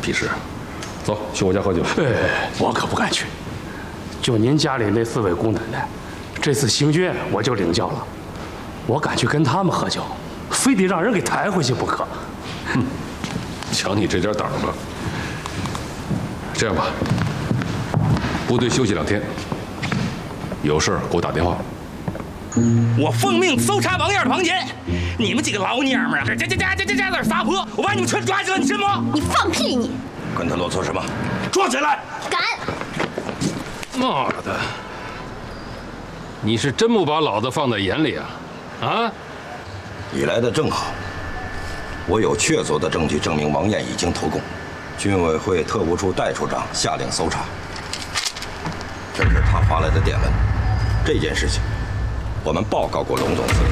屁事？走，去我家喝酒。 我可不敢去。就您家里那4位姑奶奶，这次行军我就领教了。我敢去跟他们喝酒，非得让人给抬回去不可。 哼，瞧你这点胆吧。这样吧，部队休息2天，有事给我打电话。 我奉命搜查王燕的房间，你们几个老娘们儿这在这撒泼，我把你们全抓起来，你信吗？ 你放屁你！ 跟他啰嗦什么？ 抓起来！ 敢！ 妈的！你是真不把老子放在眼里啊？啊！ 你来的正好，我有确凿的证据证明王艳已经投共。军委会特务处代处长下令搜查，这是他发来的电文。这件事情，我们报告过龙总司令。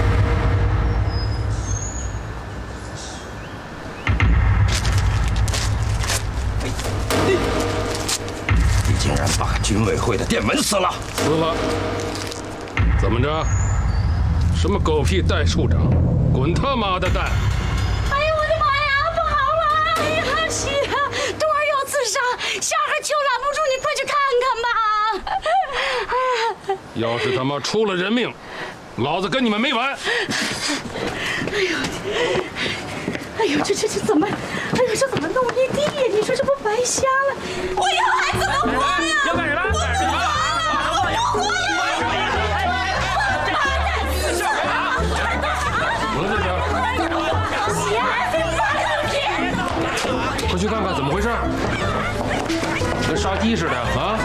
你竟然把军委会的电文撕了！ 撕了？怎么着？什么狗屁代处长，滚他妈的蛋！ 哎呦我的妈呀，不好了！哎呀，是啊，冬儿要自杀，小孩求拦不住，你快去看看吧！ 要是他妈出了人命，老子跟你们没完！ 哎呦，这怎么？哎呦，这怎么弄一地呀？你说这不白瞎了？我以后还怎么活呀？ 要干什么？ 我不活了！我活呀！ 快去看看怎么回事，跟杀鸡似的啊！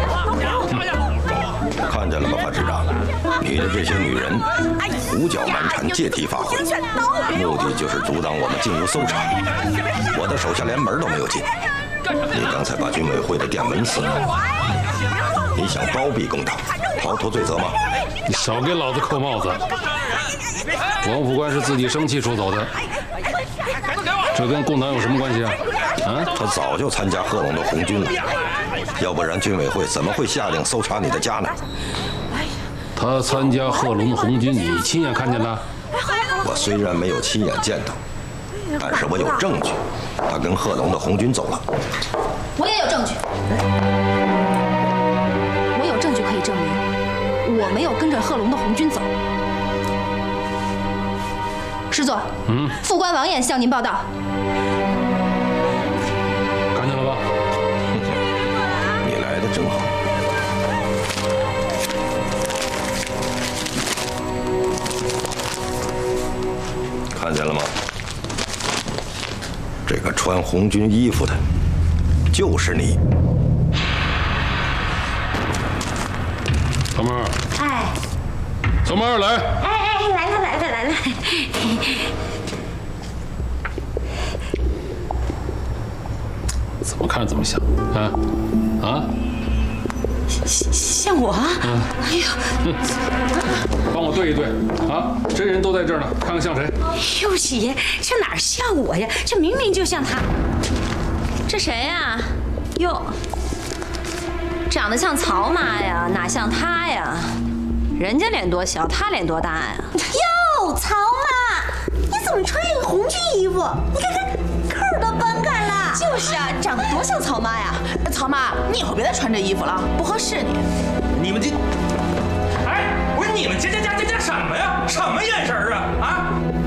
看见了吗，法制长？你的这些女人胡搅蛮缠，借题发挥，目的就是阻挡我们进入搜查。我的手下连门都没有进。你刚才把军委会的电文撕了，你想包庇共党，逃脱罪责吗？ 你少给老子扣帽子！王副官是自己生气出走的，这跟共党有什么关系啊？啊， 他早就参加贺龙的红军了，要不然军委会怎么会下令搜查你的家呢？ 他参加贺龙的红军，你亲眼看见的？ 我虽然没有亲眼见到，但是我有证据，他跟贺龙的红军走了。 我也有证据，我有证据可以证明我没有跟着贺龙的红军走。师座，副官王艳向您报道。 看见了吧？ 你来的正好。看见了吗？这个穿红军衣服的，就是你。 小妹儿， 哎， 小妹儿来。 来了。 怎么看怎么像啊？ 像我？哎呀， 帮我对一对啊！这人都在这儿呢，看看像谁？ 哟，喜爷，这哪像我呀？这明明就像他。 这谁呀？哟，长得像曹妈呀，哪像她呀？人家脸多小，她脸多大呀？ 哟，曹妈，你怎么穿一个红军衣服？你看看，扣都崩开了。 就是啊，长得多像曹妈呀！曹妈，你以后别再穿这衣服了，不合适你。 你们这，哎，我说你们这什么呀？什么眼神啊？啊！